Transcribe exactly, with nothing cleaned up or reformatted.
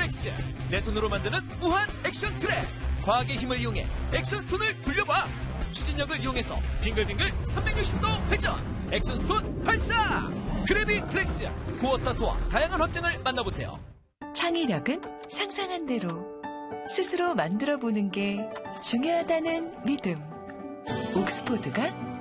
트랙스. 내 손으로 만드는 무한 액션 트랙. 과학의 힘을 이용해 액션 스톤을 굴려봐. 추진력을 이용해서 빙글빙글 삼백육십 도 회전. 액션 스톤 발사. 그래비 트랙스. 코어 스타트와 다양한 확장을 만나보세요. 창의력은 상상한 대로 스스로 만들어 보는 게 중요하다는 믿음. 옥스포드가